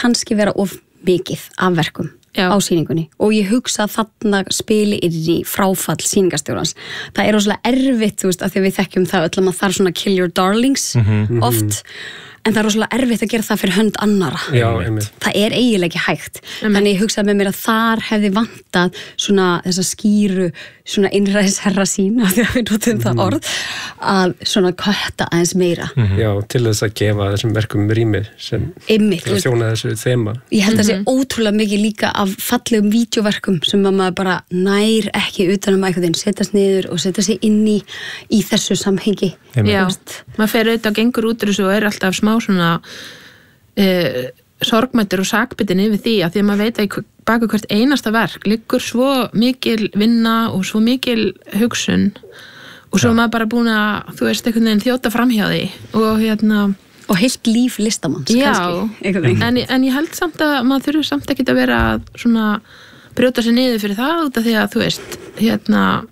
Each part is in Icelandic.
kannski vera of mikið af verkum á sýningunni og ég hugsa að þarna spili í fráfall sýningarstjórans. Það rosalega erfitt, þú veist, af því að við þekkjum það öll að maður þarf svona kill your darlings oft, en það rosalega erfitt að gera það fyrir hönd annara. Já, það eiginlega ekki hægt. Þannig ég hugsaði með mér að þar hefði vantað svona þessa skýru svona innræðisherra sín, af því að við notum það orð, að svona kötta aðeins meira. Já, til þess að gefa þessum verkum rými sem þjóna þessu þema. Ég held að sé ótrúlega mikið líka af fallegum vídeóverkum sem maður bara nær ekki utan einhvern veginn, setjast niður og setja sig inn í þessu samhengi. Já, maður fer auðvitað og gengur út þessu og alltaf smá svona sorgmættur og sakbitin yfir því að því að maður veit að baka hvert einasta verk liggur svo mikil vinna og svo mikil hugsun og svo maður bara búin að, þú veist, einhvern veginn þjóta framhjá því og heilt líf listamanns kannski. En ég held samt að maður þurfi samt ekki að vera svona brjóta sig niður fyrir það út af því að þú veist,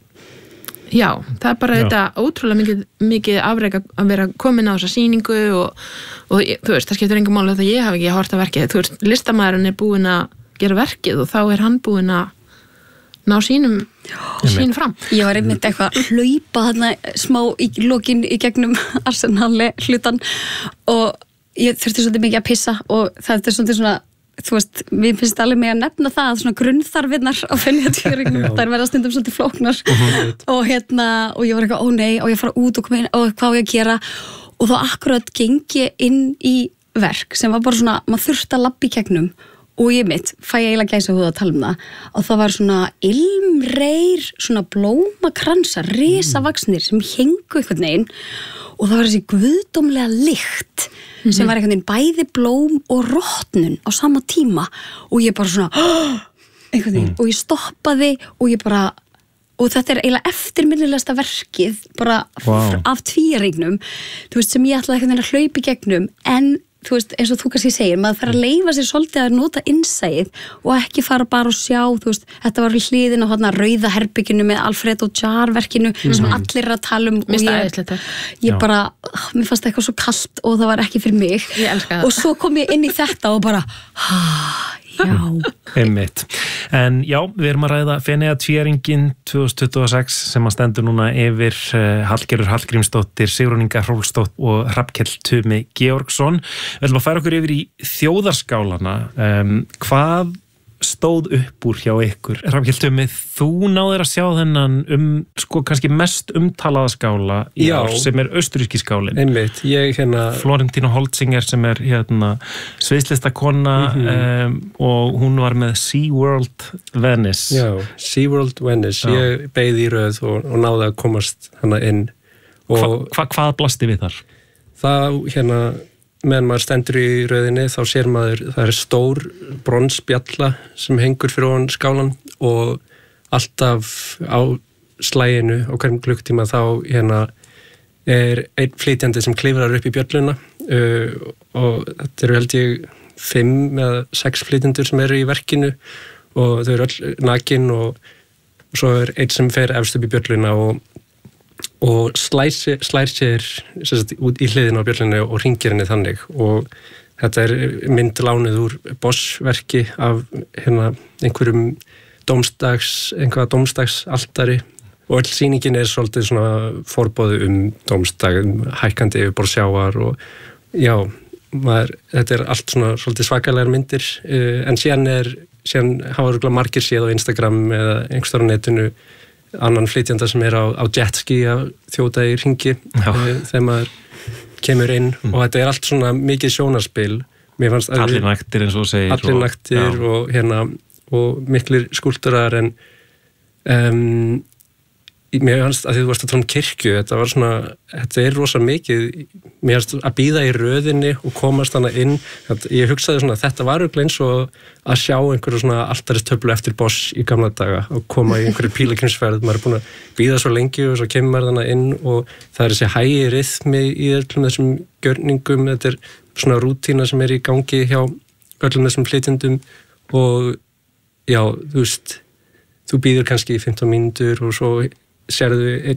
já, það bara þetta ótrúlega mikið afrek að vera komin á þessa sýningu og þú veist, það skiptir engum máli að ég hafi ekki hort að verkið, þú veist, listamaðurinn búinn að gera verkið og þá hann búinn að ná sínum fram. Ég var einmitt eitthvað að hlaupa þarna smá í lokin í gegnum Arsenali hlutan og ég þurfti svolítið mikið að pissa og það svolítið svona, þú veist, við finnst alveg mig að nefna það að svona grunnþarfinnar á Feneyjatvíæringnum, þær verða stundum svolítið flóknar og og ég var eitthvað, ó nei, og ég fara út og koma inn og hvað á ég að gera og þá akkurat gengi inn í verk sem var bara svona, maður þurfti að labba í gegnum og ég fæ ég eiginlega gæsahúð að tala það og það var svona ilmreir, svona blómakransar, risavaxnir sem héngu einhvern veginn og það var þessi guðdómlega lykt sem var einhvern veginn bæði blóm og rotnun á sama tíma og ég bara svona einhvern veginn og ég stoppaði og ég bara og þetta eiginlega eftirminnilegasta verkið bara af tvíæringnum þú veist sem ég ætlaði einhvern veginn að hlaupa í gegnum en þú veist, eins og þú kannski segir, maður þarf að leyfa sér svolítið að nota innsæið og ekki fara bara og sjá, þú veist, þetta var við hliðin á rauða herbygginu með Alfredo Jar verkinu sem allir að tala og ég bara, mér fannst eitthvað svo kalt og það var ekki fyrir mig og svo kom ég inn í þetta og bara já. Einmitt. En já, við erum að ræða Feneyjatvíæringin 2026 sem að stendur núna yfir Hallgerður Hallgrímsdóttir, Sigrún Inga Hrólfsdóttir og Hrafnkell Tumi Georgsson. Við ætlum að færa okkur yfir í þjóðarskálana. Hvað stóð upp úr hjá ykkur? Hrafnkell Tumi, þú náðir að sjá þennan kannski mest umtalaða skála í ár sem austurríski skálinn. Einmitt, Florentína Holtzinger sem sviðslistakona og hún var með SeaWorld Venice. Já, SeaWorld Venice. Ég beið í röð og náði að komast hana inn. Hvað blasti við þar? Það meðan maður stendur í röðinni þá sér maður, það stór bronsbjalla sem hengur fyrir ofan skálan og alltaf á slæginu á hverjum klukktíma þá einn flytjandi sem klifrar upp í bjölluna og þetta eru held ég 5 eða 6 flytjendur sem eru í verkinu og þau eru öll nakin og svo einn sem fer efst upp í bjölluna og slær sér út í hliðina á bjöllunni og hringir henni þannig og þetta myndlánuð úr Bosch-verki af einhverjum dómsdagsaltari og öll sýningin svolítið svona forboðu dómsdag, hækkandi yfir sjávar og já, þetta allt svona svolítið svakalegar myndir en síðan hafa örugglega margir séð á Instagram eða einhverstaðar á netinu annan flytjanda sem á jetski að þjóta í hringi þegar maður kemur inn og þetta allt svona mikið sjónarspil. Allir naktir eins og segir. Allir naktir og miklir skúlptúrar en mér fannst að því þú varst að tala kirkju, þetta rosa mikið, mér fannst að bíða í röðinni og komast hana inn, ég hugsaði svona, þetta var örugglega eins og að sjá einhverju svona altaristöflu eftir Bosch í gamla daga og koma í einhverju pílagrímsferð, maður búin að bíða svo lengi og svo kemur maður hana inn og það þessi hægi rytmi í öllum þessum gjörningum, þetta svona rútína sem í gangi hjá öllum þessum flytjendum og já, þú veist, þú bíður kannski í 15 mínútur og svo sérðu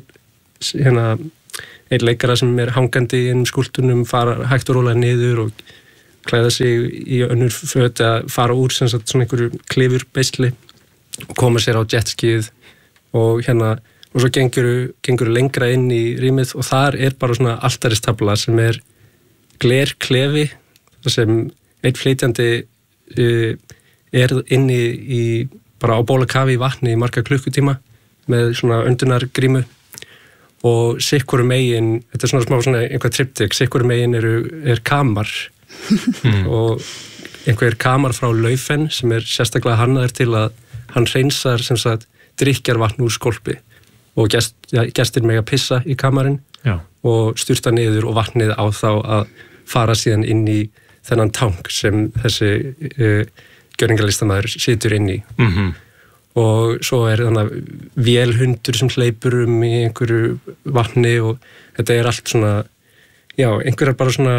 einn leikara sem hangandi í skúlptúrnum fara hægt og rólega niður og klæða sig í önnur föt að fara úr sem sagt svona einhverju klifur beisli og koma sér á jetskið og og svo gengur lengra inn í rýmið og þar bara svona altaristabla sem glerklefi þar sem einn flytjandi inni í bara á bólakafi í vatni í marga klukkutíma með svona öndunargrímu og sikkurum megin, þetta svona smá svona einhver triptych, sikkurum megin kamar og einhver kamar frá Laufen sem sérstaklega hannaður til að hann hreinsar sem sagt drykkjarvatn úr skólpi og gestir mega pissa í kamarinn og sturta niður og vatnið á þá að fara síðan inn í þennan tank sem þessi gjörningalistamaður situr inn í og svo þannig vélhundur sem hleypur í einhverju vatni og þetta allt svona einhverjar bara svona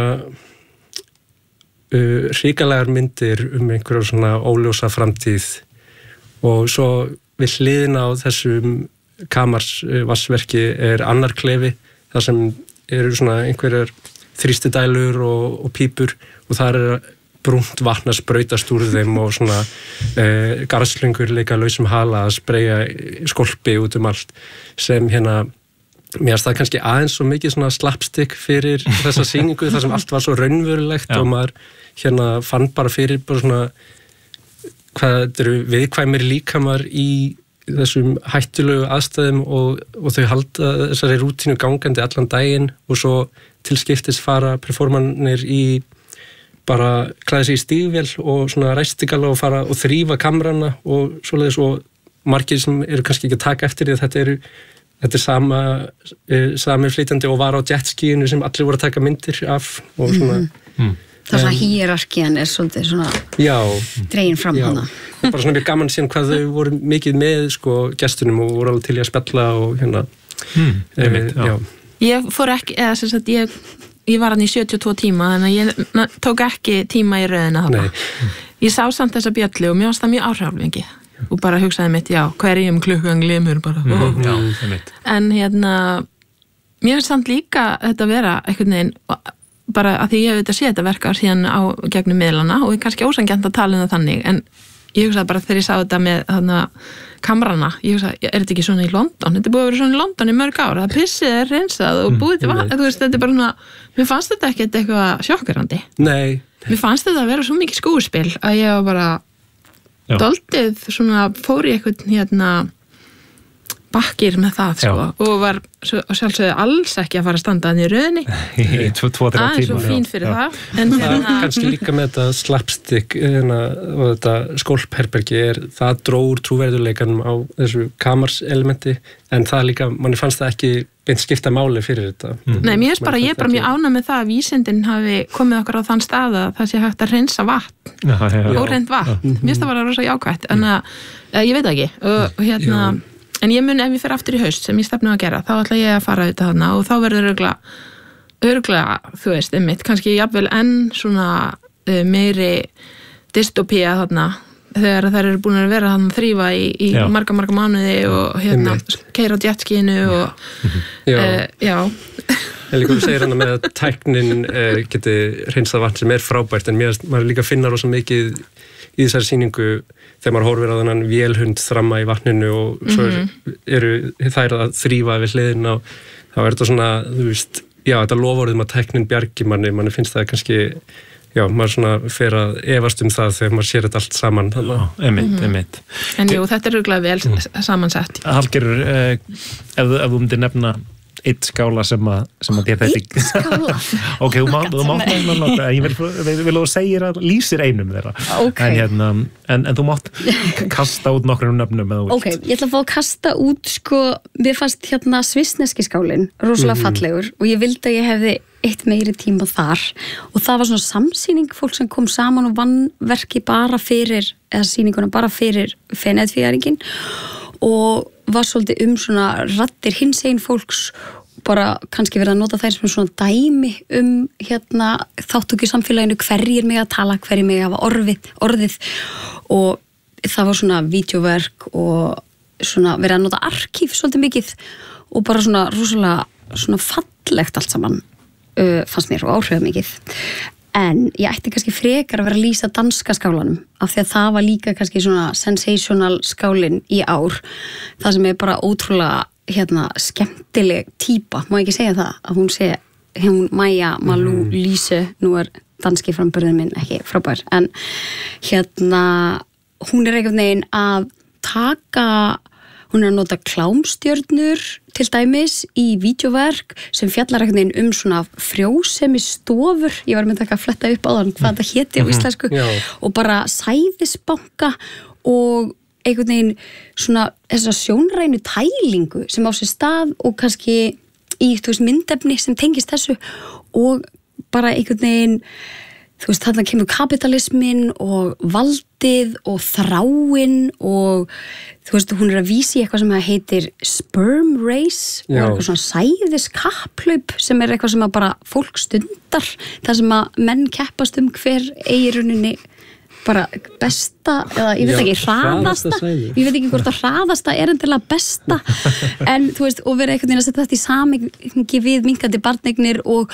hrikalegar myndir einhverjar svona óljósa framtíð og svo við hliðina á þessum kamarsvassverki annar klefi þar sem svona einhverjar þrýstidælur og pípur og þar brúnt vatn að sprautast úr þeim og svona garðslöngur leika lausum hala að spreyja skolpi út allt sem mér finnst það kannski aðeins svo mikið svona slapstick fyrir þessa sýningu þar sem allt var svo raunverulegt og maður fann bara fyrir bara svona hvað þetta viðkvæmir líkamar í þessum hættulegu aðstæðum og þau halda þessari rútínu gangandi allan daginn og svo til skiptis fara performanir í bara klæða sig í stígvél og svona ræstigala og fara og þrífa kamrana og svoleiðis og margir sem kannski ekki að taka eftir því að þetta sami flytjandi og var á jetskíinu sem allir voru að taka myndir af og svona Það svona hierarkían svolítið svona dregin fram hana. Og bara svona mjög gaman síðan hvað þau voru mikið með gestunum og voru alveg til að spjalla og Ég fór ekki, eða sem sagt ég var hann í 72 tíma þannig að ég tók ekki tíma í röðina þarna. Ég sá samt þessa bjöllu og mér varst það mjög áhriflengi og bara hugsaði mitt, hverjum klukkan glimur bara. En mér finnst samt líka þetta vera einhvern veginn bara að því ég hef þetta séð þetta verka síðan á gegnum miðlana og ég kannski ósanngjarnt að tala það þannig en ég hugsaði bara þegar ég sá þetta með kamrana, ég hugsaði, þetta ekki svona í London? Þetta búið að vera svona í London í mörg ár það pissið hreinsað og búið til vatn þetta bara svona, mér fannst þetta ekkert eitthvað sjokkerandi. Nei. Mér fannst þetta að vera svo mikið skúspil að ég var bara doldið svona fór í eitthvað bakkir með það og var sjálfsögðu alls ekki að fara að standa þannig í röðinni í 2-3 tíma svo fín fyrir það en kannski líka með þetta slapstick og þetta skólpherbergi það dróður trúverðuleikanum á þessu kamarselementi en það líka, manni fannst það ekki beint skipta máli fyrir þetta. Nei, ég er bara mjög ánægð með það að vísindin hafi komið okkur á þann stað að það sé hægt að hreinsa vatn óhreint vatn, mér finnst það bara rosa jákvætt en ég veit ekki og en ég mun ef ég fer aftur í haust sem ég stefna að gera, þá ætla ég að fara auðvitað þarna og þá verður örugglega, þú veist, kannski jafnvel enn svona meiri dystopía þarna þegar þær eru búin að vera þarna að þrífa í marga mánuði og keyra á jetskínu og Ég líka segir með að tæknin geti hreinsað vatn sem frábært en maður líka finnar rosa mikið í þessari sýningu þegar maður horfir á þennan vélhund þramma í vatninu og svo eru þær að þrífa við hliðina og þá þetta svona, þú veist, þetta lofórðum að tæknin bjargi manni finnst það kannski, maður svona fer að efast það þegar maður sér þetta allt saman. Einmitt. En jú, þetta örugglega vel samansett. Hallgerður, ef þú myndir nefna eitt skála sem að þér þetta Eitt skála? Ok, þú mátt nefna ég vil þú segir að lýsir einum þeirra en þú mátt kasta út nokkrum nöfnum Ok, ég ætla að fá að kasta út mér fannst svissneski skálinn rosalega fallegur og ég vildi að ég hefði eitt meiri tíma þar og það var svona samsýning fólk sem kom saman og vann verki bara fyrir eða sýninguna bara fyrir Feneyjatvíæringinn og var svolítið svona raddir hinsegin fólks bara kannski verið að nota þær sem svona dæmi þáttöku í samfélaginu hverjir mig að tala, hverjir mig að hafa orðið og það var svona vídeóverk og svona verið að nota arkíf svolítið mikið og bara svona rosalega svona fallegt allt saman fannst mér og áhrifamikið en ég ætti kannski frekar að vera að lýsa danska skálanum af því að það var líka kannski svona sensational skálin í ár það sem bara ótrúlega skemmtileg típa, má ekki segja það að hún Maja Malou Lise, nú danski framburðin minn ekki frábær, en hún einhvern veginn að hún að nota klámstjörnur til dæmis í vídeóverk sem fjallar einhvern veginn svona frjósemi stofur, ég var með að fletta upp á þann hvað það héti á íslensku og bara sæðisbanka og einhvern veginn svona þessa sjónrænu tælingu sem á sér stað og kannski í myndefni sem tengist þessu og bara einhvern veginn þarna kemur kapitalismin og valdið og þráin og hún að vísa í eitthvað sem heitir sperm race og eitthvað svona sæðiskapplaup sem eitthvað sem að bara fólk stundar þar sem að menn keppast hver eigi rauninni bara besta, eða ég veit ekki hraðasta, ég veit ekki hvort að hraðasta endilega besta en og vera einhvern veginn að setja þetta í samhengi við minnkandi barneignir og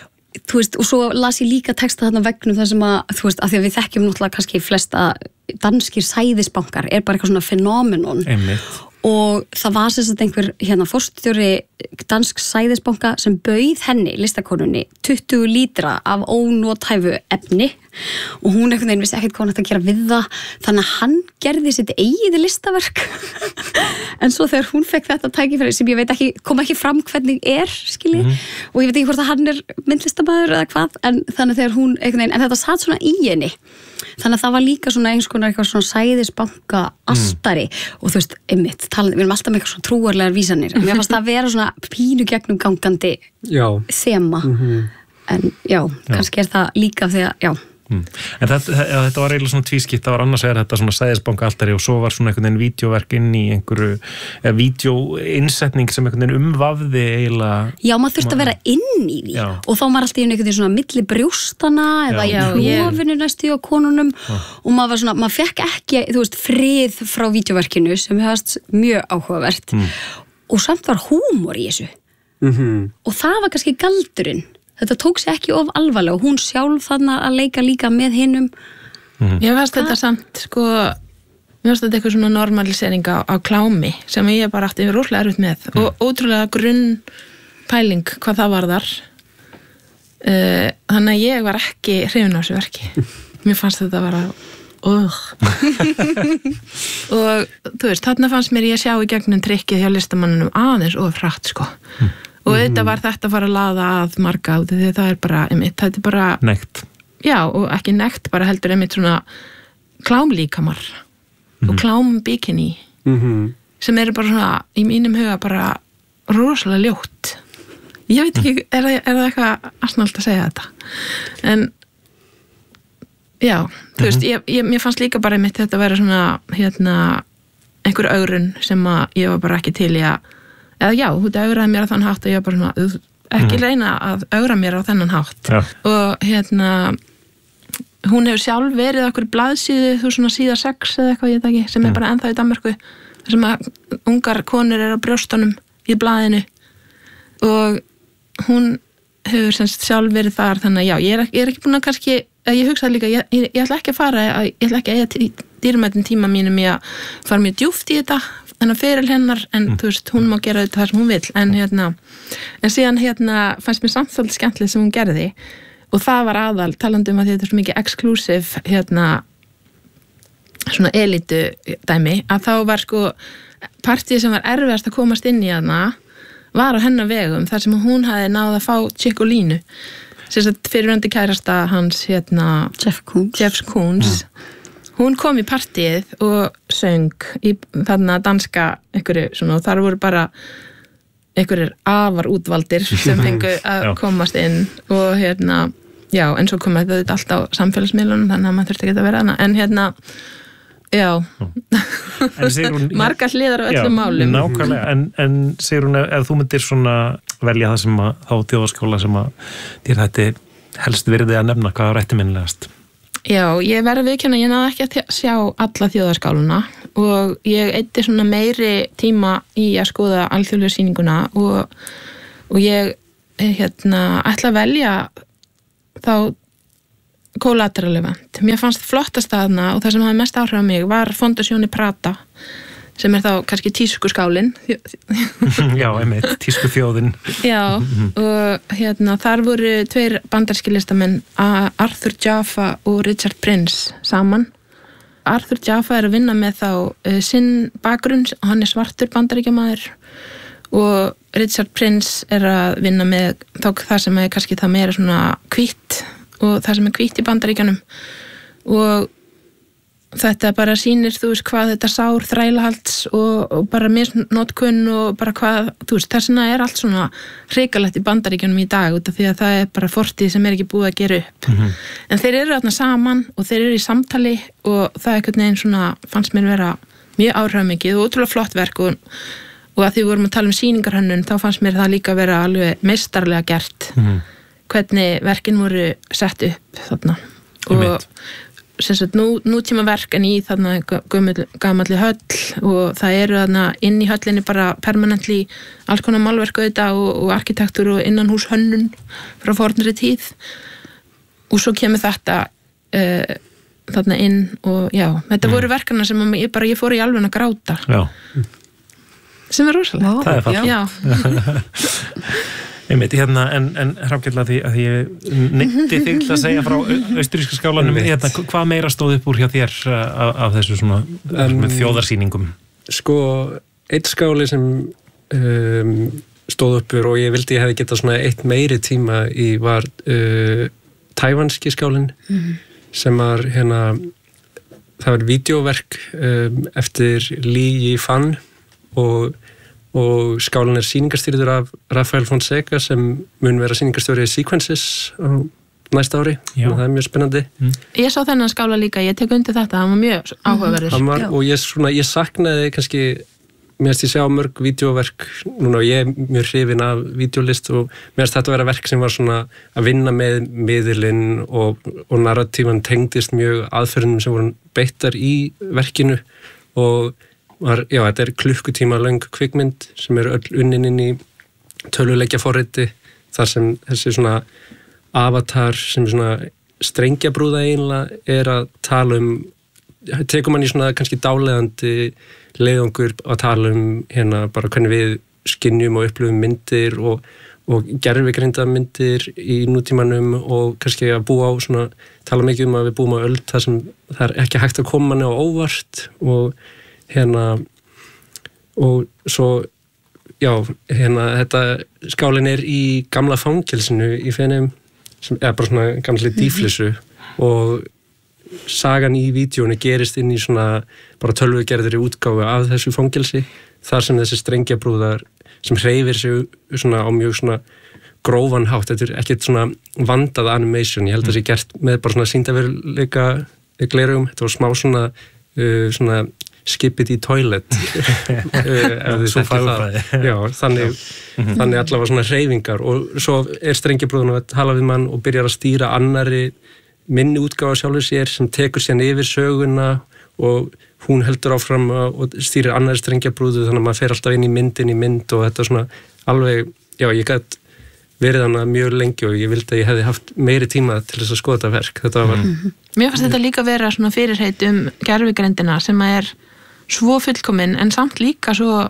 og svo las ég líka texta þarna vegnum þar sem að að því að við þekkjum náttúrulega kannski flest að danskir sæðisbankar bara eitthvað svona fenómenon og það var sem sagt einhver forstjóri dansk sæðisbanka sem bauð henni, listakonunni 20 lítra af ónothæfu efni og hún einhvern veginn vissi ekkert hvað hún ætti að gera við það þannig að hann gerði sitt eigið listaverk en svo þegar hún fekk þetta tækifæri sem ég veit ekki, kom ekki fram hvernig skilji, og ég veit ekki hvort að hann myndlistamæður eða hvað, en þannig þegar hún einhvern veginn, en þetta satt svona í henni þannig að það var líka svona eitthvað svona sæðisbanka astari og einmitt, við erum alltaf með eitthvað svona trúarlegar vísanir, en mér fannst það að vera svona pínu gegnum gangandi þema en kannski það líka þegar, En þetta var eiginlega svona tvískipt, það var annars þetta svona sæðisbanka altari og svo var svona einhvern veginn vídeóverk inn í einhverju vídeóinsetning sem einhvern veginn umvafði eiginlega. Já, maður þurfti að vera inn í því og þá maður alltaf í einhvern veginn svona milli brjóstana eða í klofinu næstu á konunum og maður var svona, maður fekk ekki, frið frá vídeóverkinu sem hefast mjög áhugavert og samt var húmor í þessu og það var kannski galdurinn. Þetta tók sig ekki of alvarlega og hún sjálf þannig að leika líka með hinnum. Ég veist þetta samt, mér veist þetta eitthvað svona normalisering á klámi sem ég bara átti rosalega erfitt með og ótrúlega grunn pæling hvað það varðar. Þannig að ég var ekki hrifin á þessu verki. Mér fannst þetta að vera og þarna fannst mér ég sjá í gegnum trikkið hjá listamannunum aðeins og frætt og þetta var þetta að fara að laða að marga á því það bara, þetta bara nekt. Já, og ekki nekt, bara heldur svona klámlíkamar og klámbikini sem eru bara svona, í mínum huga bara rosalega ljótt. Ég veit ekki, er það eitthvað asnalt að segja þetta? En já, mér fannst líka bara þetta að vera svona einhver ögrun sem að ég var bara ekki til í að eða já, þú augraði mér á þann hátt og ég bara svona, ekki reyna að augra mér á þennan hátt og hún hefur sjálf verið okkur blaðsíðu, þú svona síða 6 eða eitthvað, ég veit ekki, sem bara ennþá í Danmörku sem að ungar konur á brjóstunum í blaðinu og hún hefur semst sjálf verið þar, þannig að já, ég er ekki búin að kannski, ég hugsaði líka, ég ætla ekki að fara, ég ætla ekki að eiga dýrmætin tíma mínum í að fara mjög djúpt í þetta hennar fyrir hennar, en hún má gera þetta þar sem hún vill, en síðan fannst mér samt svolítið skemmtilegt sem hún gerði og það var aðal, talandi að þetta svo mikið exclusive svona elitu dæmi, að þá var partíð sem var erfiðast að komast inn í hana var á hennar vegum, þar sem hún hafði náð að fá Chicolínu sem sagt fyrirverandi kærasta hans Jeff Koons hún kom í partíið og söng í þarna danska einhverju svona og þar voru bara einhverjir afar útvaldir sem fengu að komast inn og já, en svo kom þetta allt á samfélagsmiðlunum þannig að maður þurfti ekki að vera hana en já margar hliðar á öllum málum nákvæmlega, en Sigrún, ef þú myndir svona velja það sem að þá þjóðaskóla sem að þér þetta helst virði að nefna hvað er eftirminnilegast. Já, ég verði viðurkenna, ég náði ekki að sjá alla þjóðarskáluna og ég eyddi svona meiri tíma í að skoða alþjóðlegu sýninguna og ég ætla að velja þá collateral event. Mér fannst flottast þarna og það sem hafði mest áhrif á mig var Fondazione Prada sem þá kannski tískuskálin. Já, einmitt, tískuþjóðin. Já, og þar voru 2 bandarískir listamenn, Arthur Jaffa og Richard Prince saman. Arthur Jaffa að vinna með þá sinn bakgrunn, hann svartur bandaríkjamaður og Richard Prince að vinna með það sem kannski það meira svona hvítt og það sem hvítt í bandaríkjanum og þetta bara sýnir, þú veist, hvað þetta sár þrælahalds og bara misnotkun og bara hvað, þú veist, þessna allt svona hrikalegt í bandaríkjunum í dag út af því að það bara fortíð sem ekki búið að gera upp. En þeir eru þarna saman og þeir eru í samtali og það einhvern veginn svona fannst mér vera mjög áhrifamikið og ótrúlega flott verk og að því við vorum að tala sýningarhönnun þá fannst mér það líka vera alveg meistarlega gert hvernig verkin voru sett upp þarna og sem sagt nútíma verk en í þarna gamalli höll og það eru þarna inn í höllinni bara permanently alls konar málverk auðvitað og arkitektur og innanhús hönnun frá fornri tíð og svo kemur þetta þarna inn og já, þetta voru verkana sem ég fór í alveg að gráta sem rosalega. Það fallegt. Einmitt, en Hrafnkell að því ég neytti þig til að segja frá austuríska skálanum, hvað meira stóð upp úr hjá þér af þessu svona þjóðarsýningum? Sko, einn skáli sem stóð upp úr og ég vildi ég hefði getað svona eitt meiri tíma í var tævanski skálinn sem var það var vídeóverk eftir Li Yifan og skálinn sýningarstýrður af Rafael Fonseca sem mun vera sýningarstjóri Sequences á næsta ári og það mjög spennandi. Ég sá þennan skála líka, ég tek undir þetta, hann var mjög áhugaverður. Og ég saknaði kannski, mér finnst ég sjá mörg vídeóverk núna og ég mjög hrifin af vídeólist og mér finnst þetta vera verk sem var svona að vinna með miðilinn og narratífan tengdist mjög aðferðinum sem voru beittar í verkinu og þetta klukkutíma löng kvikmynd sem öll unnin inn í töluleikja forriti þar sem þessi svona avatar sem svona strengjabrúða eiginlega að tala tekum hann í svona kannski dáleiðandi leiðangur að tala bara hvernig við skynjum og upplifum myndir og gervigreinda myndir í nútímanum og kannski að búa á svona, tala mikið að við búum á öld þar sem það ekki hægt að koma manni á óvart og og svo þetta skálinn í gamla fangelsinu í Feneyjum sem bara svona gamli dýflissu og sagan í vídeónu gerist inn í svona bara tölvugerðri útgáfu af þessu fangelsi þar sem þessi strengjabrúðar sem hreyfir sig svona á mjög svona grófan hátt, þetta ekkert svona vandað animation, ég held að það sé gert með bara svona sýndarveruleika gleraugum, þetta var smá svona skip it í toilet svo þannig allavega svona hreyfingar og svo strengjabrúðan að tala við mann og byrjar að stýra annarri minni útgáfa sjálfur sér sem tekur sérna yfir söguna og hún heldur áfram og stýrir annarri strengjabrúðu þannig að maður fer alltaf inn í mynd og þetta svona alveg, ég gætt verið hana mjög lengi og ég vildi að ég hefði haft meiri tíma til þess að skoða þetta verk. Þetta var... Mér fannst þetta líka vera svona fyrirheit gervigreindina sem svo fullkomin en samt líka svo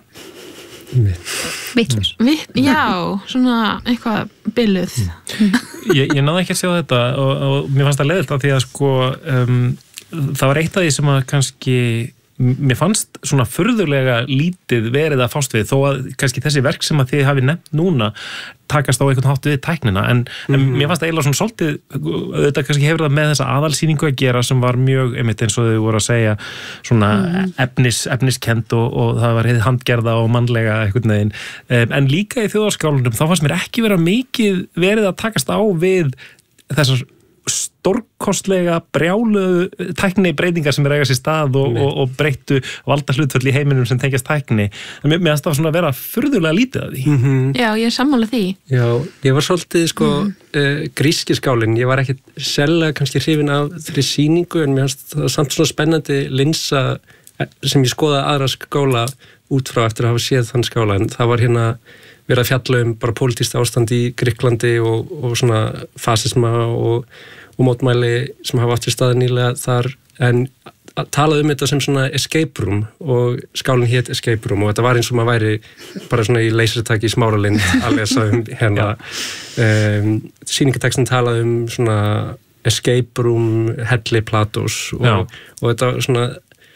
vitlaus. Já, svona eitthvað billuð. Ég náði ekki að sjá þetta og mér fannst það leiðilt að því að sko það var eitt af því sem að kannski mér fannst svona furðulega lítið verið að fást við þó að kannski þessi verk sem að þið hafi nefnt núna takast á einhvern hátt við tæknina en mér fannst það eiginlega svona svolítið þetta kannski hefur það með þessa aðalsýningu að gera sem var mjög, einmitt eins og þau voru að segja svona efniskend og það var heiði handgerða og mannlega einhvern veginn en líka í þjóðarskálunum þá fannst mér ekki vera mikið verið að takast á við þessar stórkostlega brjálu tækni breytingar sem eiga sér stað og breyttu valda hlutföll í heiminum sem tengjast tækni. Mér finnst það svona að vera furðulega lítið að því. Já, ég er sammála því. Já, ég var svolítið gríski skálinn. Ég var ekkit sérlega kannski hrifin af þeirri sýningu en mér finnst það samt svona spennandi linsa sem ég skoðaði aðra skála út frá eftir að hafa séð þann skála en það var verið að fjalla bara pólitískt ástand í Grikklandi og svona fasisma og mótmæli sem hafa átt í staði nýlega þar, en talaði þetta sem svona escape room og skálinn hét escape room og þetta var eins og maður væri bara svona í leysertaki í Smáralind að lesa hérna sýningartextin talaði svona escape room helli Platós og þetta var svona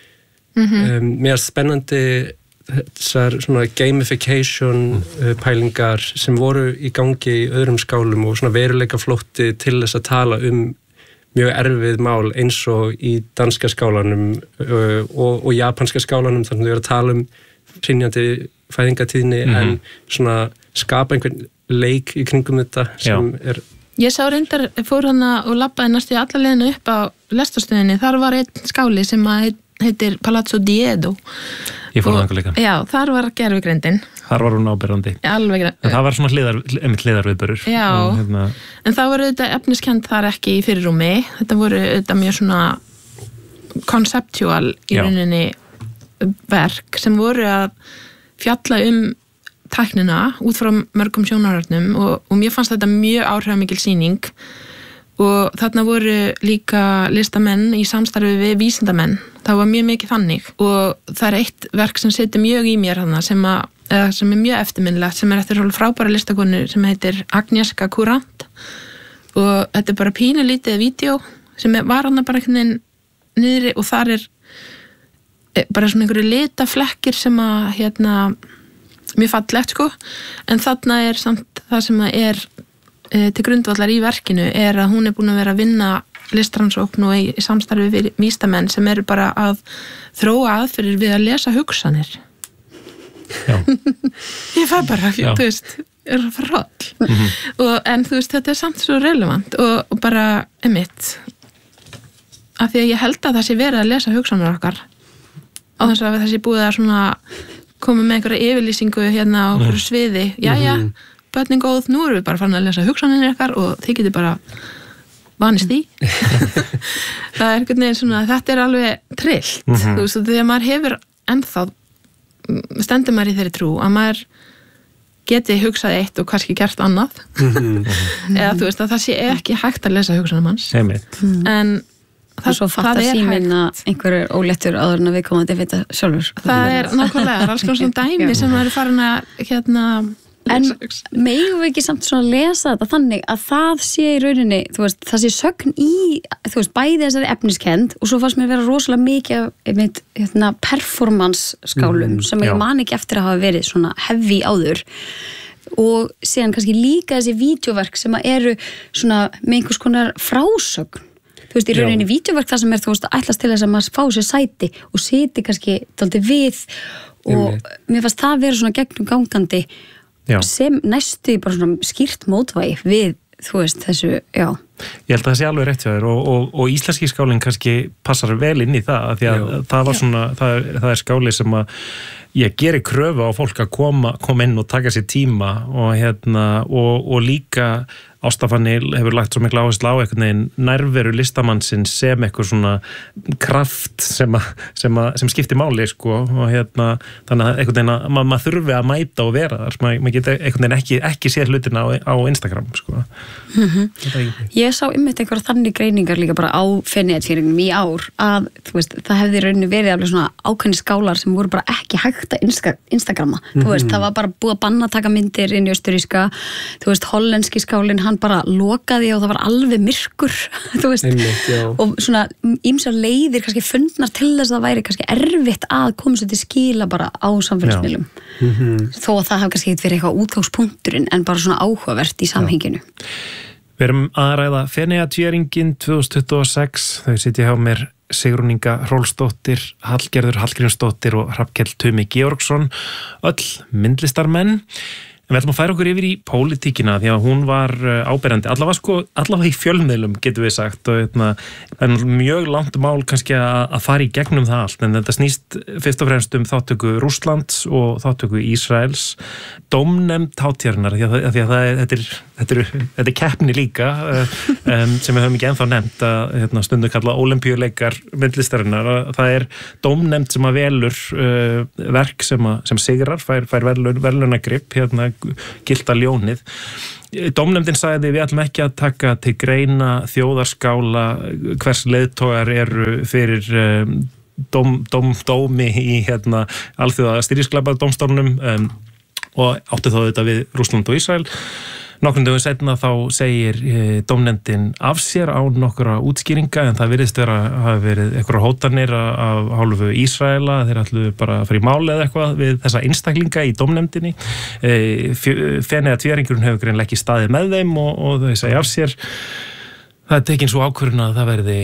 mér spennandi þessar svona gamification pælingar sem voru í gangi í öðrum skálum og svona veruleika flótti til þess að tala mjög erfið mál eins og í danska skálanum og japanska skálanum, þannig að við erum að tala hrynjandi fæðingatíðni en svona skapa einhvern leik í kringum þetta sem Ég sá reyndar, fór hana og labbaði næstu í alla leiðina upp á lestarstöðinni, þar var einn skáli sem heitir Palazzo Diedo. Ég fór það líka. Já, þar var gervigreindin. Þar var hún áberandi. Alveg. En það var svona hliðarviðburður. Já, en það voru þetta efniskend þar ekki í fyrirrúmi. Þetta voru þetta mjög svona conceptual í rauninni verk sem voru að fjalla tæknina út frá mörgum sjónarhornum og mér fannst þetta mjög áhrifamikil sýning og þarna voru líka listamenn í samstarfi við vísindamenn. Það var mjög mikið þannig og það eitt verk sem setur mjög í mér þarna sem er mjög eftirminnilegt sem eftir frábæra listakonu sem heitir Agnieszka Kurant og þetta bara pínulítið vídeo sem var hana bara einhvern veginn niðri og þar bara svona einhverju litaflekkir sem mjög fallegt en þarna samt það sem til grundvallar í verkinu að hún búin að vera að vinna listrannsókn og í samstarfi við vísindamenn sem eru bara að þróa aðferðir við að lesa hugsanir. Já. Ég fæ bara, þú veist, froll. En þú veist, þetta samt svo relevant og bara einmitt af því að ég held að það sé verið að lesa hugsanir okkar á þess að það sé búið að svona koma með einhverja yfirlýsingu hérna á einhverju sviði. Jæja, börnin góð, nú erum við bara farin að lesa hugsanir ykkar og þið getur bara vanist í. Það einhvern veginn svona, þetta alveg trillt. Þú veist, þegar maður hefur ennþá, stendur maður í þeirri trú að maður geti hugsað eitt og kannski gert annað. Eða þú veist, að það sé ekki hægt að lesa hugsanum hans. En svo fattar síminn að einhverjur óléttur áður en að við komum að vita sjálfur. Það nákvæmlega, alls konar svona dæmi sem maður farin að en megum við ekki samt svona lesa þetta þannig að það sé í rauninni, þú veist, það sé sögn í, þú veist, bæði þessari efniskend og svo fannst mér vera rosalega mikið performance skálum sem ég man ekki eftir að hafa verið svona heavy áður og síðan kannski líka þessi vídeóverk sem eru svona með einhvers konar frásögn. Þú veist, í rauninni vídeóverk það sem þú veist, ætlast til þess að maður fá sér sæti og siti kannski dálítið við og mér fannst það vera svona gegnum gangandi sem næstu bara svona skýrt mótvægi við, þú veist, þessu, já. Ég held að það sé alveg rétt hjá þér og íslenski skálinn kannski passar vel inn í það, því að það var svona, það skáli sem að ég geri kröfu á fólk að koma inn og taka sér tíma og líka Ástafanni hefur lagt svo mikla áherslu á einhvern veginn nærveru listamannsins sem eitthvað svona kraft sem skiptir máli sko og þannig að einhvern veginn að maður þurfi að mæta og vera þar, maður geta einhvern veginn ekki séð hlutina á Instagram sko. Ég sá einmitt einhverja þannig greiningar líka bara á Feneyjatvíæringnum í ár að þú veist, það hefði rauninni verið alveg svona ákveðnir skálar sem voru bara ekki hægt að Instagramma, þú veist, það var bara búið að banna að taka myndir inn í austuríska, þú veist, hollenski skálinn hann bara lokaði og það var alveg myrkur þú veist, og svona ýmsar leiðir kannski fundnar til þess að það væri kannski erfitt að koma svo til skila bara á samfélagsmiðlum þó að það hafi kannski verið eitthvað útgangspunkturinn en bara svona áhugavert í samhenginu. Við erum að ræða Feneyjatvíæringin 2026, þau sitja hjá mér Sigrún Inga Hrólfsdóttir, Hallgerður Hallgrímsdóttir og Hrafnkell Tumi Georgsson, öll myndlistarmenn. En við ætlum að færa okkur yfir í pólitíkina því að hún var áberandi, allavega í fjölmiðlum getum við sagt og það er mjög langt mál kannski að fara í gegnum það allt en þetta snýst fyrst og fremst þáttöku Rússlands og þáttöku Ísraels, dómnefnd hátíðarinnar því að þetta er keppni líka sem við höfum ekki ennþá nefnt að stundu kalla ólympíuleikar myndlistarinnar, það er dómnefnd sem að velur verk sem sigrar, fær verðlaunagrip gilda ljónið. Dómnefndin sagði við ætlum ekki að taka til greina þjóðarskála hvers leiðtogar eru fyrir dómi í alþjóða stríðsglæpadómstólnum og áttu þá þetta við Rússland og Ísrael. Nokkrum dögum seinna þá segir dómnefndin af sér á nokkra útskýringa en það virðist hafa verið einhverjar hótanir af hálfu Ísraela, þeir ætluðu bara að fara í máli eða eitthvað við þessa einstaklinga í dómnefndinni. Feneyja tvíæringurinn hefur greinilega ekki staðið með þeim og þau segja af sér. Það er tekin svo ákvörðun að það verði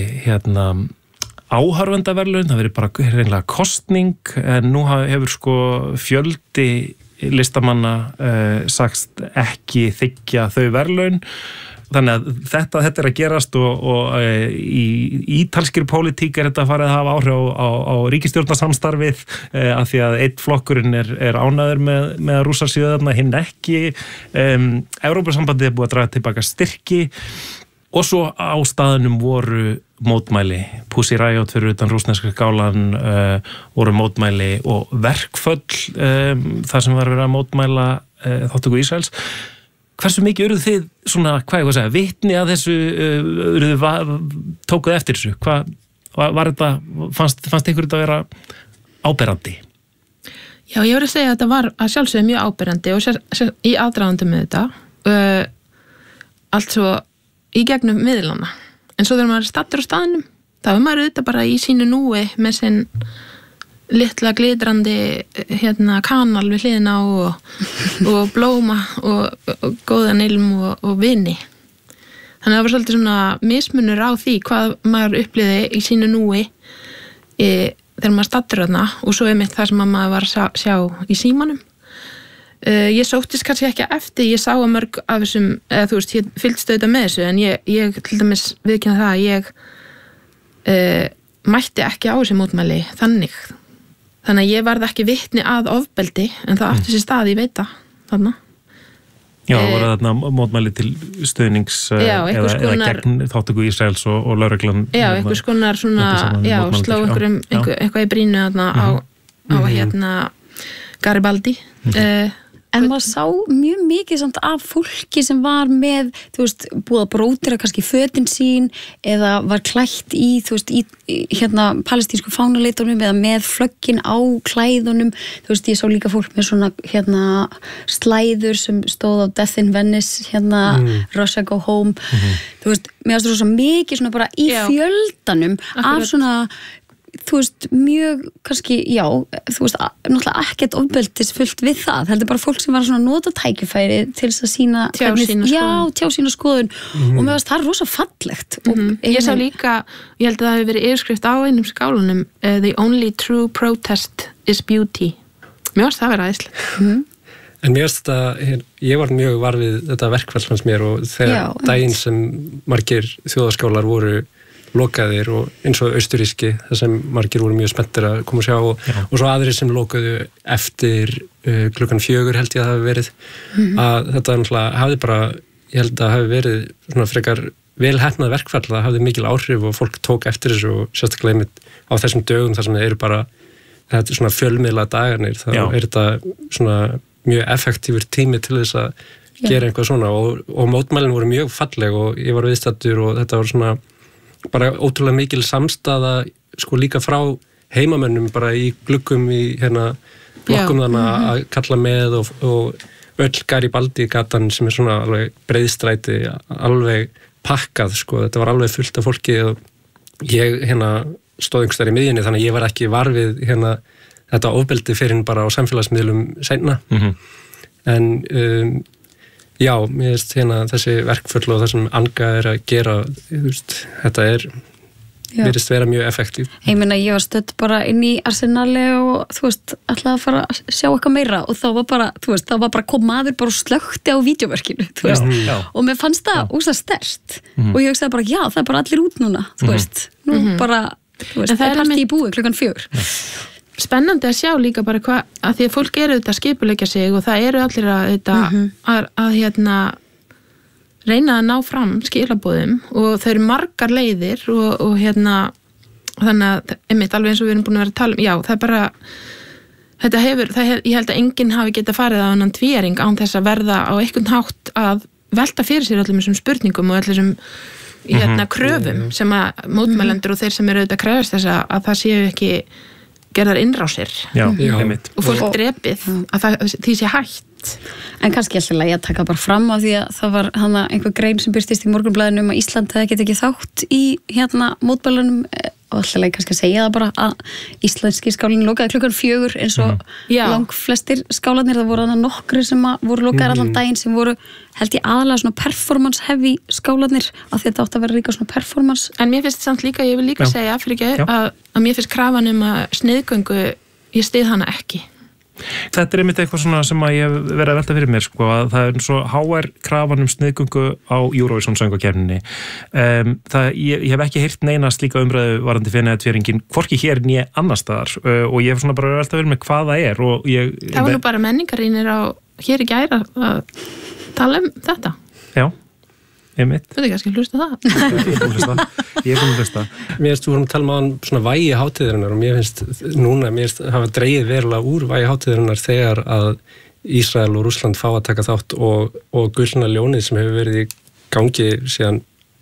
áhorfendaverðlaun, það verði bara reynilega kosning en nú hefur fjöldi listamanna sagst ekki þiggja þau verðlaun. Þannig að þetta er að gerast og í ítalskri pólitík er þetta farið að hafa áhrif á ríkisstjórnarsamstarfið af því að einn flokkurinn er ánæður með að Rússar séu þarna, hinn ekki. Evrópusambandið er búið að draga tilbaka styrki og svo á staðnum voru mótmæli. Pussy Riot fyrir utan rússneska skálan voru mótmæli og verkföll þar sem var verið að mótmæla þáttöku Ísraels. Hversu mikið eruð þið svona, hvað ég var að segja, vitni að þessu, tókuð eftir þessu? Hvað var þetta, fannst ykkur þetta að vera áberandi? Já, ég voru að segja að þetta var að sjálfsögðu mjög áberandi og í aðdragandum með þetta. Altså í gegnum miðlana. En svo þegar maður er stattur á staðnum, þá er maður auðvitað bara í sínu núi með sinn litla glitrandi kanal við hliðina og blóma og góðan ilm og vini. Þannig að það var svolítið svona mismunur á því hvað maður upplýði í sínu núi þegar maður stattur þarna og svo einmitt það sem maður var að sjá í símanum. Ég sóttist kannski ekki eftir, ég sá að mörg af þessum, eða þú veist, ég fylgst auðvitað með þessu en ég til dæmis viðurkenna það að ég mætti ekki á þessi mótmæli þannig að ég varð ekki vitni að ofbeldi en það átti sér stað, ég veit það þarna. Já, voru þarna mótmæli til stuðnings eða gegn þáttöku Ísraels og lögreglan. Já, einhvers konar svona, sló eitthvað í brínu þarna á Garibaldi. En maður sá mjög mikið samt af fólki sem var með, þú veist, búið að brótira kannski fötin sín eða var klætt í, þú veist, í palestínsku fánaleitunum eða með flöggin á klæðunum. Þú veist, ég sá líka fólk með svona slæður sem stóð á Death in Venice, Russia Go Home. Þú veist, mér finnst það svo mikið svona bara í fjöldanum af svona þú veist, mjög kannski, já, þú veist, náttúrulega ekkert ofbeldisfullt við það, heldur bara fólk sem var svona nota tækifæri til þess að sína tjá sína skoðun og mér finnst það rosa fallegt. Ég sá líka, ég held að það hefur verið yfirskrift á einum skálunum, the only true protest is beauty. Mér finnst það vera æðislegt. En mér finnst þetta, ég var mjög var við þetta verkfall hans mér og þegar daginn sem margir þjóðaskálar voru lokaðir og eins og austuríski þar sem margir voru mjög spenntir að koma að sjá og svo aðrir sem lokaðu eftir klukkan 4 held ég að það hafi verið að þetta náttúrulega hafði bara, ég held að hafi verið svona frekar vel heppnað verkfall, það hafði mikil áhrif og fólk tók eftir þessu og sérstaklega einmitt á þessum dögum þar sem það eru bara þetta er svona fjölmiðla dagarnir þá er þetta svona mjög effektífur tími til þess að gera eitthvað svona og mótmælin voru mjög falleg og ég var viðstaddur og þetta var svona bara ótrúlega mikil samstaða sko líka frá heimamönnum bara í gluggum í blokkum þannig að kalla með og öll Garibaldi gatan sem er svona alveg breiðstræti alveg pakkað sko, þetta var alveg fullt af fólki og ég stóð einhvers þar í miðjunni þannig að ég var ekki var við þetta ofbeldi fyrir bara á samfélagsmiðlum seinna en já, mér finnst þessi verkföll og það sem Anga er að gera, þetta virðist vera mjög effektív. Ég meina, ég var stödd bara inn í Arsenali og þú veist, ætlaði að fara að sjá eitthvað meira og þá var bara, þú veist, þá var bara kom maður bara og slökkti á vídeóverkinu, þú veist, og mér fannst það ósað sterkt og ég hugsaði bara, já, það er bara allir út núna, þú veist, nú bara, þú veist, það er partí í búi klukkan 4. Spennandi að sjá líka bara hvað, að því að fólk eru auðvitað skipuleggja sig og það eru allir að reyna að ná fram skilaboðum og þau eru margar leiðir og þannig að einmitt alveg eins og við erum búin að vera að tala um, já, það er bara ég held að enginn hafi getað farið á annan tvíæring án þess að verða á einhvern hátt að velta fyrir sér öllum þessum spurningum og öllum þessum kröfum sem að mótmælendur og þeir sem eru auðvitað krefast þess að það séu ekki gerðar innrásir og fólk drepið að því sé hægt. En kannski alltaf að taka bara fram á því að það var einhver grein sem byrstist í Morgunblaðinu að Ísland hefði getið ekki þátt í mótmælunum og alltaf kannski að segja það bara að íslenski skálinn lokaði 4:00 eins og lang flestir skálanir, það voru nokkri sem voru lokaðir allan daginn sem voru held ég aðalega svona performance heavy skálanir að þetta átti að vera líka svona performance. En mér finnst samt líka, ég vil líka segja að mér finnst krafan að sniðgöngu, ég styð hana ekki. Þetta einmitt eitthvað svona sem að ég hef verið að velta fyrir mér sko, að það svo HR krafan sniðgöngu á Eurovision söngvakeppninni. Ég hef ekki heyrt neina slíka umræðu varandi Feneyjatvíæringin hvorki hér né annars staðar og ég hef svona bara velta fyrir mér hvað það er og það var nú bara menningarínir hér í gær að tala þetta. Já. Einmitt. Þú veit ekki að hlusta það. Ég er búin að hlusta. Mér finnst, þú vorum að tala um svona vægi hátíðarinnar og mér finnst hafa dregið verulega úr vægi hátíðarinnar þegar að Ísrael og Rússland fá að taka þátt og gullna ljónið sem hefur verið í gangi síðan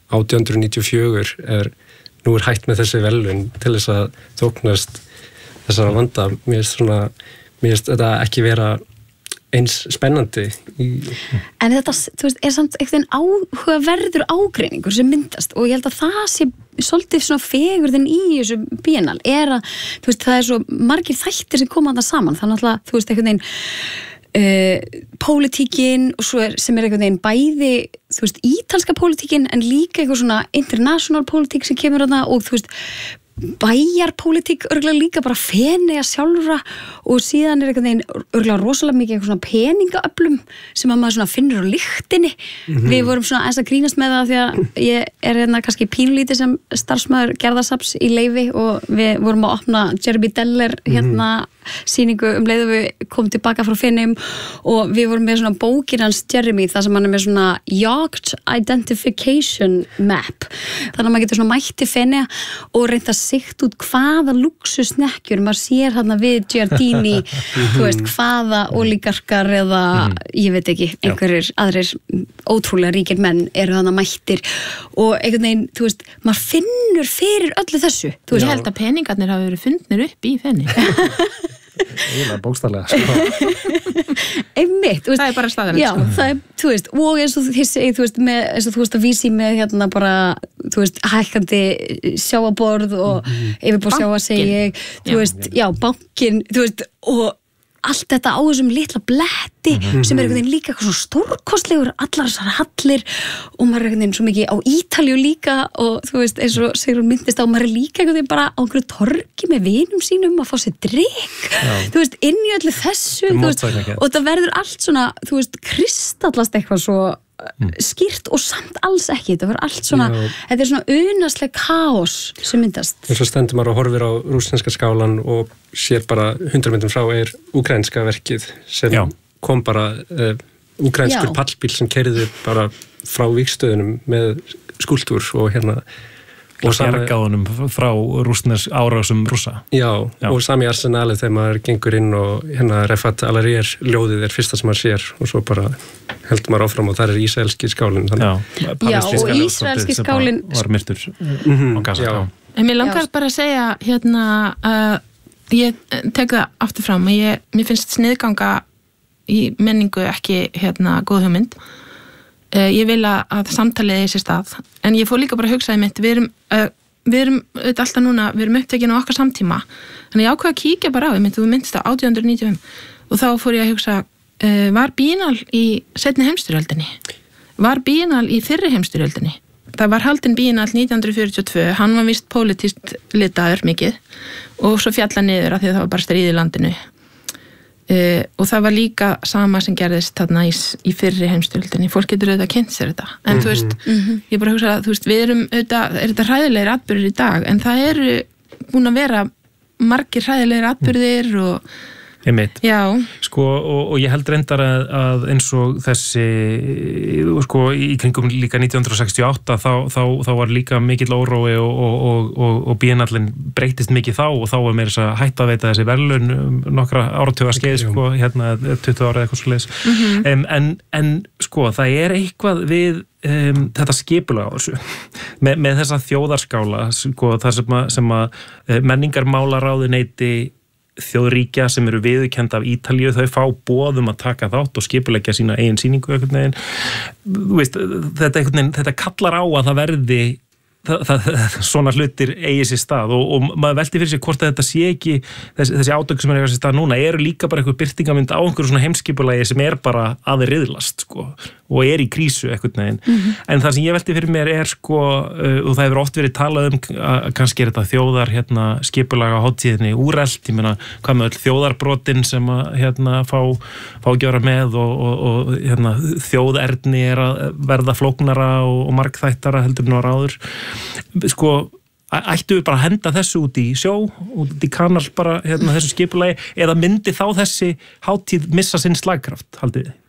1894 nú hætt með þessi velun til þess að þóknast þessara vanda. Mér finnst þetta ekki vera eins spennandi En þetta, þú veist, samt eitthvað áhugaverður ágreiningur sem myndast og ég held að það sé svolítið svona fegurðin í þessu bíenal að, þú veist, það svo margir þættir sem koma þarna saman, þannig að þú veist, einhvern veginn pólitíkin og svo sem einhvern veginn bæði, þú veist, ítalska pólitíkin en líka eitthvað svona international pólitík sem kemur þarna og þú veist bæjarpólitík örgulega líka bara Feneyja sjálfra og síðan einhvern veginn örgulega rosalega mikið eitthvað svona peningaöflum sem að maður svona finnur á lyktinni. Við vorum svona eins að grínast með það því að ég hérna kannski pínlítið sem starfsmaður Gerðarsafns í leyfi og við vorum að opna Jeremy Deller hérna sýningu leiðu við komum tilbaka frá Feneyjum og við vorum með svona bókin hans Jeremy þar sem hann með svona yacht identification map þannig að maður getur svona mætti Feneyja og reynda sikt út hvaða luxusnekkjur maður sér hérna við Giardini þú veist hvaða ólígarkar eða ég veit ekki einhverjir aðrir ótrúlega ríkir menn eru þarna mættir og einhvern veginn þú veist maður finnur fyrir öllu þessu þú veist ég held að peningarnir hafi verið fundnir upp í Feneyjum Ílega bókstarlega einmitt, það bara staðan það þú veist, og eins og þið segið þú veist, eins og þú veist að vísi með hérna bara, þú veist, hækkandi sjáaborð og yfirbór sjáa segi ég, þú veist, bankin, þú veist, og allt þetta á þessum litla bletti sem einhvern veginn líka eitthvað svo stórkostlegur allar þessar hallir og maður einhvern veginn svo mikið á Ítalíu líka og þú veist, eins og Sigrún myndist á maður líka einhvern veginn bara á einhverju torgi með vinum sínum að fá sér drykk þú veist, inn í öllu þessu veist, og þetta verður allt svona, þú veist, kristallast eitthvað svo skýrt og samt alls ekki þetta verður allt svona, þetta svona unasleg kaos sem myndast eins og stendur maður og horfir á rússneska skálan og sér bara 100 metrum frá úkraínska verkið sem kom bara úkrænskur pallbíl sem keyrði bara frá vígstöðunum með skúltúr og hérna og bjargaðunum frá árásum rússa og sami arsenali þegar maður gengur inn og hérna Refat Alarir ljóðið fyrsta sem maður sér og svo bara heldur maður áfram og það ísraelski skálinn og ísraelski skálinn var myrtur á Gaza en mér langar bara að segja hérna ég tek það aftur fram mér finnst sniðganga í menningu ekki hérna góð hugmynd ég vil að samtalið sér stað en ég fór líka bara að hugsa við erum alltaf núna við erum upptekinn á okkar samtíma þannig ég ákvað að kíkja bara á þú minnst á 1895 og þá fór ég að hugsa var Biennal í seinni heimsstyrjöldinni var Biennal í fyrri heimsstyrjöldinni það var haldinn Biennal 1942 hann var víst pólitískt litaður mikið og svo fjalla niður af því að það var bara stríð í landinu og það var líka sama sem gerðist þarna í fyrri heimsstyrjöldinni fólk getur auðvitað kynnt sér þetta en þú veist, ég bara hugsa að þú veist, við erum auðvitað, þetta hræðilegir atburðir í dag en það eru búin að vera margir hræðilegir atburðir og Einmitt. Já. Sko, og ég held reyndar að eins og þessi, sko, í kringum líka 1968 þá var líka mikill órói og biennallinn breytist mikið þá og þá var meira þess að hætta að veita þessi verðlaun nokkra áratuga skeið, sko, 20 ára eitthvað svo leiðis. En sko, það er eitthvað við þetta skipulag á þessu með þessa þjóðarskála, sko, það sem að menningarmálaráðuneyti þjóðríkja sem eru viðurkennd af Ítalíu, þau fá boð að taka þátt og skipuleggja sína eigin sýningu einhvern veginn. Þú veist, þetta kallar á að það verði svona hlutir eigi sér stað og maður velti fyrir sig hvort að þetta sé ekki þessi átök sem eiga sér stað núna eru líka bara einhver birtingamynd á einhverju svona heimskipulagi sem bara að riðlast, sko, og í krísu einhvern veginn. En það sem ég velti fyrir mér sko, og það hefur oft verið talað að kannski þetta þjóðar skipulaga hátíðinni úrelt, ég meina hvað með öll þjóðarbrotin sem að fá að gjöra með og þjóðerni að verða flóknara og margþættara heldur nú áður. Sko, ættu við bara að henda þessu út í sjó, út í kanal bara þessu skipulagi, eða myndi þá þessi hátíð missa sinn slagkraft, haldið þið?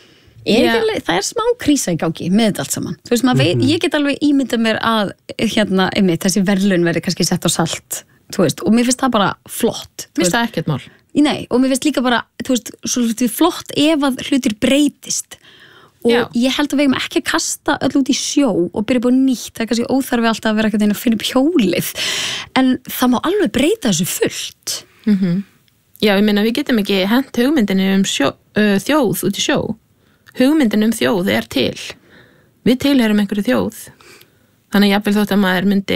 Það er smá krísa í gangi með þetta allt saman. Þú veist, veit, ég get alveg ímyndað mér að þessi verðlaun verði kannski sett á salt, þú veist, og mér finnst það bara flott. Mér finnst það ekkert mál. Nei, og mér finnst líka bara, þú veist, svo flott ef að hlutir breytist. Og ég held að við eigum ekki að kasta öll út í sjó og byrja búið nýtt, það er kannski óþarfi alltaf að vera að finna upp hjólið, en það má alveg breyta þessu fullt. Já, ég meina við getum ekki hent hugmyndinu þjóð út í sjó. Hugmyndin þjóð er til. Við tilheyrum einhverju þjóð. Þannig jafnvel þótt að maður myndi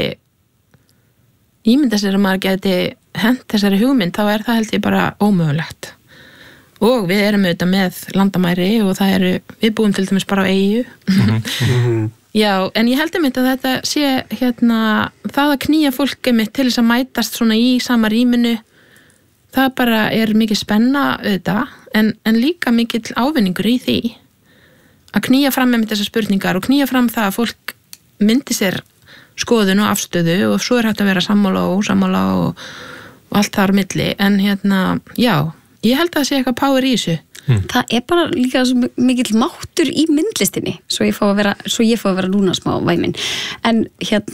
ímynda sér að maður geti hent þessari hugmynd, þá er það held ég bara ómögulegt. Og við erum auðvitað með landamæri og við búum til dæmis bara á eyju. Já, en ég held að þetta sé það að knýja fólki mitt til þess að mætast svona í sama rýminu, það bara er mikið spenna auðvitað, en líka mikill ávinningur í því að knýja fram með þessar spurningar og knýja fram það að fólk myndi sér skoðun og afstöðu og svo er hægt að vera sammála og ósammála og allt þar á milli, en já, ég held að það sé eitthvað power í þessu. Það er bara líka mikill máttur í myndlistinni, svo ég fá að vera núna smá væmin, en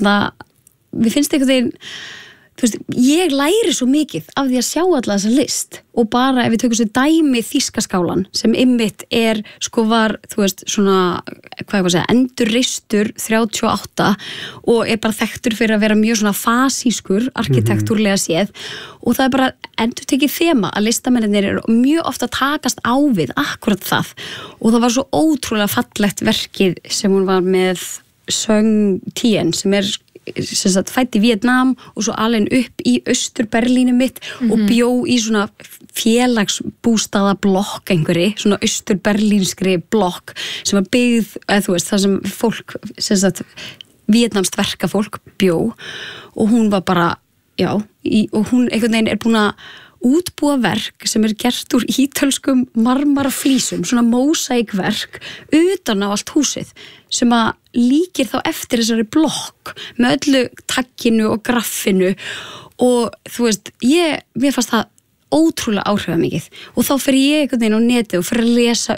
við finnst einhvern veginn, þú veist, ég læri svo mikið af því að sjá alla þessa list og bara ef við tökum sér dæmi Þýskaskálan sem einmitt var, þú veist, svona, hvað ég var að segja, endurreistur 38 og er bara þekktur fyrir að vera mjög svona fasískur, arkitektúrlega séð og það er bara endurtekið þema að listamennir eru mjög ofta takast á við akkurat það og það var svo ótrúlega fallegt verkið sem hún var með Söng Tien sem fætt í Vietnam og svo alveg upp í Austur-Berlínu mitt og bjó í svona félagsbústaða blokk einhverji, svona Austur-Berlínskri blokk sem var byggð, eða þú veist, það sem fólk, vietnamskt verkafólk bjó og hún var bara, og hún einhvern veginn er búin að útbúa verk sem er gert úr ítölskum marmaraflísum, svona mósaíkverk utan á allt húsið sem að líkir þá eftir þessari blokk með öllu tagginu og graffinu og þú veist, mér fannst það ótrúlega áhrifamikið og þá fer ég einhvern veginn á netið og fer að lesa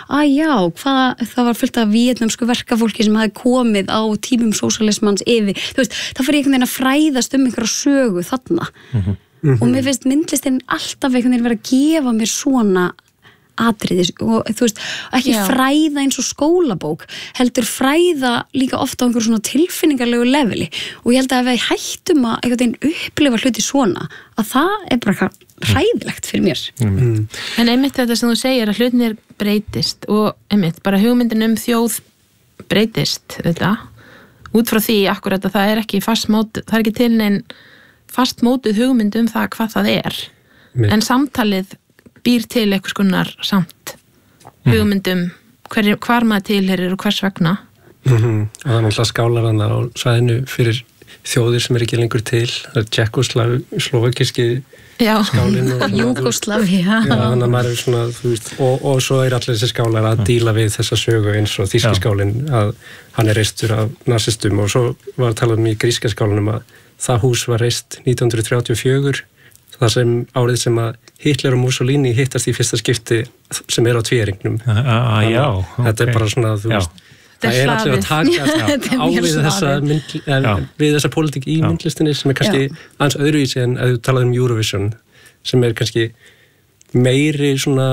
það var fullt af vietnamsku verkafólki sem hafi komið á tímum sósíalismans yfir, þú veist, þá fer ég einhvern veginn að fræðast einhverja sögu þarna og mér finnst myndlistin alltaf einhvern veginn vera að gefa mér svona atriði og þú veist, ekki fræða eins og skólabók, heldur fræða líka ofta á einhverju svona tilfinningarlegu leveli og ég held að ef við hættum að einhvern veginn upplifa hluti svona að það er bara hræðilegt fyrir mér. En einmitt þetta sem þú segir að hlutinir breytist og einmitt bara hugmyndin þjóð breytist þetta, út frá því akkurat að það er ekki fastmótuð, það er ekki til neinn fastmótuð hugmynd það hvað það er, en samtalið býr til einhvers konar samt hugmyndum hvar maður tilheyrir og hvers vegna. Og það er náttúrulega skálar á svæðinu fyrir þjóðir sem ekki lengur til, það er Tékkóslóvakíski skálinn Júgóslavía þannig að maður er svona, þú veist, og svo er allir þessi skálar að díla við þessa sögu eins og þýski skálinn að hann er reistur af nasistum og svo var talað í gríska skálanum að það hús var reist 1934, það sem árið sem að Hitler og Mussolini hittast í fyrsta skipti sem á tvíhyrningnum. Já, þetta bara svona, þú veist, það allir að taka á við þessa pólitík í myndlistinni sem kannski aðeins öðruvísi en að þú talaði Eurovision sem kannski meiri svona,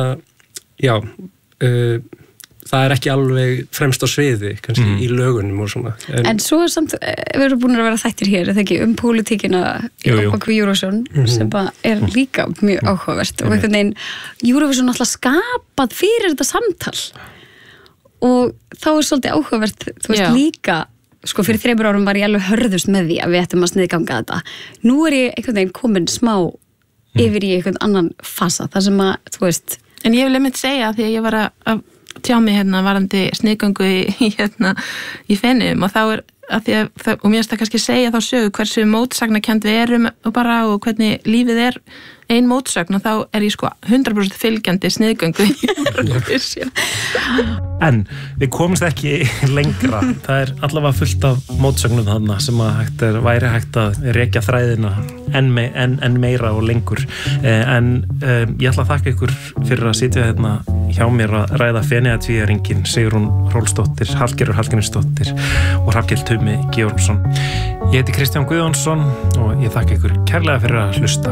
það ekki alveg fremst á sviði kannski í lögunum og svona. En svo samt, við erum búin að vera þættir hér, eða ekki, pólitíkina í okkur Eurovision sem líka mjög áhugavert og einhvern veginn Eurovision alltaf skapað fyrir þetta samtal og þá svolítið áhugavert, þú veist, líka sko fyrir 3 árum var ég alveg hörðust með því að við ættum að sniðganga þetta. Nú ég einhvern veginn komin smá yfir í einhvern annan fasa, þar sem að, þú veist. En ég vil einmitt segja því að ég var að tjá mig varandi sniðgöngu í Feneyjum og þá að því að, og mér finnst það kannski segja þá sögu hversu mótsagnakend við erum og hvernig lífið ein mótsögn og þá ég sko 100% fylgjandi sniðgöngu í Eurovision. En við komumst ekki lengra. Það allavega fullt af mótsögnum þarna sem að væri hægt að rekja þræðina enn meira og lengur. En ég ætla að þakka ykkur fyrir að sitja hérna hjá mér að ræða Feneyjatvíæringinn Sigrún Hrólfsdóttir, Hallgerður Hallgrímsdóttir og Hrafnkell Tumi Georgsson. Ég heiti Kristján Guðjónsson og ég þakka ykkur kærlega fyrir að hlusta.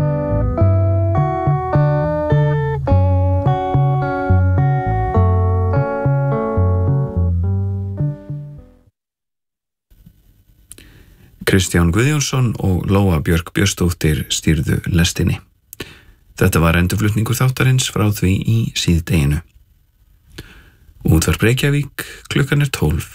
Kristján Guðjónsson og Lóa Björk Björnsdóttir stýrðu lestinni. Þetta var endurflutningur þáttarins frá því í síðdeginu. Útvarp Reykjavík, klukkan 12.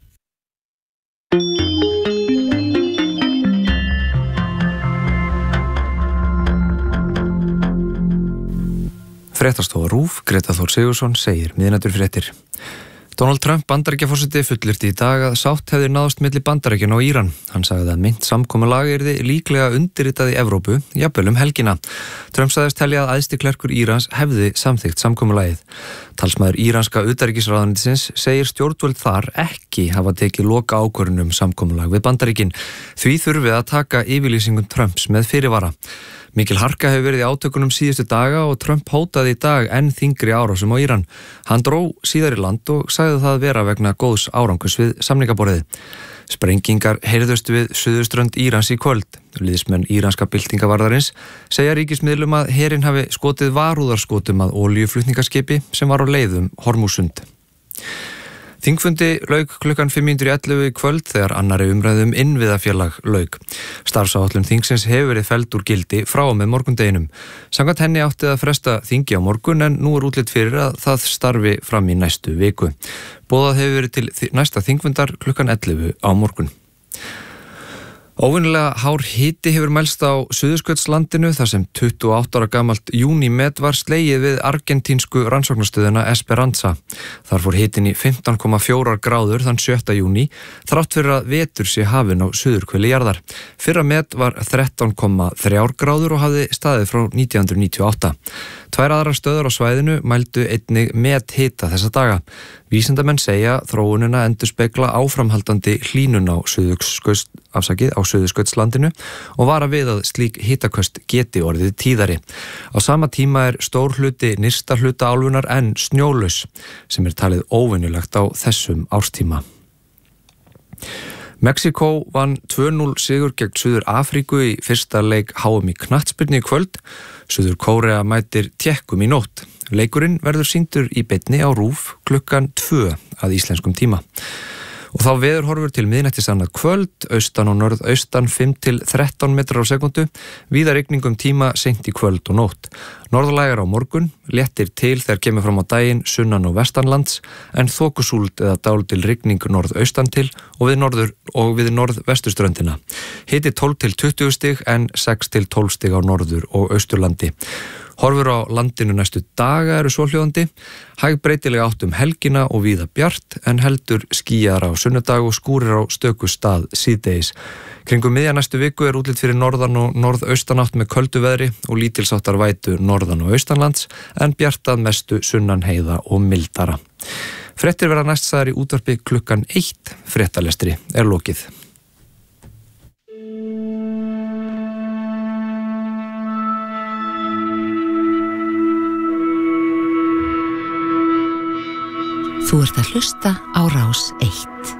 Fréttastofa RÚV, Greta Þór Sigurðsson segir miðnætturfréttir. Donald Trump Bandaríkjaforseti fullyrti í dag að sátt hefði náðst milli Bandaríkjanna og Íran. Hann sagði að mynt samkomulag yrði líklega undirritað í Evrópu, jafnvel helgina. Trump sagðist telja að æðsti klerkur Írans hefði samþykkt samkomulagið. Talsmaður íranska utanríkisráðuneytisins segir stjórnvöld þar ekki hafa tekið loka ákvörðun samkomulag við Bandaríkin. Því þurfi að taka yfirlýsingum Trumps með fyrirvara. Mikil harka hefur verið í átökunum síðustu daga og Trump hótaði í dag enn þyngri árásum á Íran. Hann dró síðar í land og sagði það vera vegna góðs árangurs við samningaborðið. Sprengingar heyrðust við suðurströnd Írans í kvöld. Liðsmenn íranska byltingavarðarins segja ríkismiðlum að herinn hafi skotið varúðarskotum að olíuflutningaskipi sem var á leið Hormúsund. Þingfundi lauk klukkan 5:11 í kvöld þegar annarri umræðum innviðafélag lauk. Starfsáætlun þingsins hefur verið felld úr gildi frá og með morgundeginum. Samkvæmt henni átti að fresta þingi á morgun en nú útlit fyrir að það starfi fram í næstu viku. Boðað hefur verið til næsta þingfundar klukkan 11 á morgun. Óvenjulega hár hiti hefur mælst á Suðurskautslandinu þar sem 28 ára gamalt júnímet var slegið við argentínsku rannsóknarstöðina Esperanza. Þar fór hitin í 15,4 gráður þann 7. júní, þrátt fyrir að vetur sé hafin á suðurhveli jarðar. Fyrra met var 13,3 gráður og hafði staðið frá 1998. 2 aðrar stöðar á svæðinu mældu einnig met hita þessa daga. Vísindamenn segja þróunina endurspegla áframhaldandi hlýnun á Suðurskautslandinu og vara við að slík hitaköst geti orðið tíðari. Á sama tíma stór hluti nyrsta hluta álfunnar enn snjólaus, sem talið óvenjulegt á þessum árstíma. Mexíkó vann 2-0 sigur gegn Suður Afríku í fyrsta leik HM í knattspyrnu í kvöld. Suður Kórea mætir Tékkum í nótt. Leikurinn verður sýndur í beinni á RÚV klukkan 2 að íslenskum tíma. Og þá veðurhorfur til miðnættis annað kvöld, austan og norðaustan 5-13 metrar á sekundu, víða rigning tíma seint í kvöld og nótt. Norðlægar á morgun, léttir til þegar kemur fram á daginn sunnan og vestanlands, en þokusúld eða dálítil rigning norðaustan til og við norðvesturströndina. Hiti 12-20 stig en 6-12 stig á norður og austurlandi. Horfur á landinu næstu daga svohljóðandi, hægbreytilega átt helgina og víða bjart en heldur skýjar á sunnudag og skúrir á stöku stað síðdegis. Kringum miðja næstu viku útlit fyrir norðan og norðaustanátt með köldu veðri og lítilsáttar vætu norðan og austanlands en bjartað mestu sunnan heiða og mildara. Fréttir verða næst sagðar í útvarpi klukkan 1, fréttalestri lokið. Þú ert að hlusta á Rás 1.